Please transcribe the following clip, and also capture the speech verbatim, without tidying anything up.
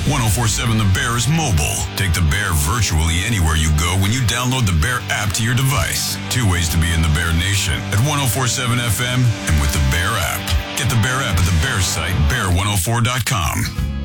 ten forty-seven The Bear is mobile. Take The Bear virtually anywhere you go when you download The Bear app to your device. Two ways to be in the Bear Nation at ten forty-seven F M and with the Bear app. Get the Bear app at the Bear site, bear one oh four dot com.